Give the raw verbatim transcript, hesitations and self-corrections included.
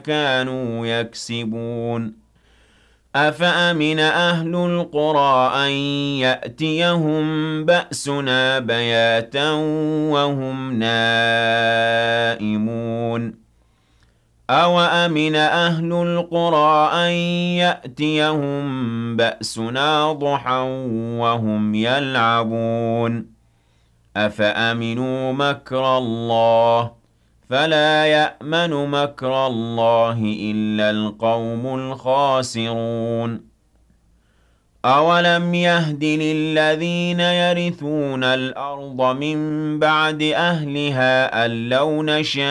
كانوا يكسبون أفأمن أهل القرى أن يأتيهم بأسنا بياتا وهم نائمون أوأمن أهل القرى أن يأتيهم بأسنا ضحى وهم يلعبون أفأمنوا مكر الله فلا يأمن مكر الله إلا القوم الخاسرون أولم يهد للذين يرثون الأرض من بعد أهلها أن لو نشاء